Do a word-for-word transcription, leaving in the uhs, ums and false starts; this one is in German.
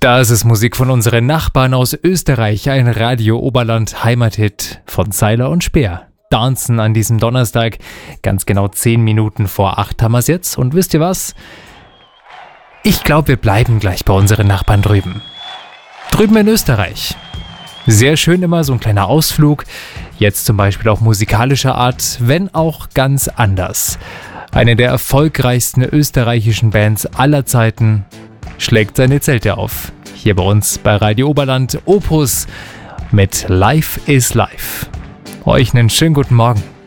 Das ist Musik von unseren Nachbarn aus Österreich, ein Radio Oberland Heimathit von Seiler und Speer. Dancen an diesem Donnerstag, ganz genau zehn Minuten vor acht haben wir es jetzt. Und wisst ihr was? Ich glaube, wir bleiben gleich bei unseren Nachbarn drüben. Drüben in Österreich. Sehr schön immer so ein kleiner Ausflug, jetzt zum Beispiel auch musikalischer Art, wenn auch ganz anders. Eine der erfolgreichsten österreichischen Bands aller Zeiten schlägt seine Zelte auf. Hier bei uns bei Radio Oberland Opus mit Life is Life. Euch einen schönen guten Morgen.